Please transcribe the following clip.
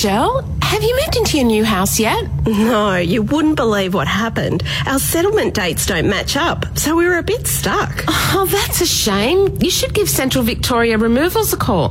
Michelle, have you moved into your new house yet? No, you wouldn't believe what happened. Our settlement dates don't match up, so we were a bit stuck. Oh, that's a shame. You should give Central Victoria Removals a call.